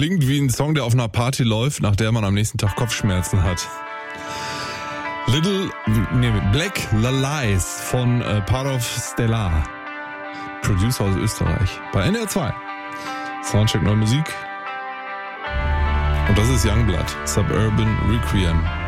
klingt wie ein Song, der auf einer Party läuft, nach der man am nächsten Tag Kopfschmerzen hat. Black Lies von Part of Stellar. Producer aus Österreich. Bei NDR 2. Soundcheck neue Musik. Und das ist Youngblood. Suburban Requiem.